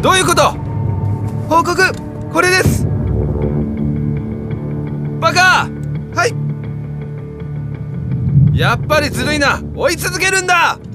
どういうこと？報告これです。バカ！ はい。 やっぱりずるいな。追い続けるんだ。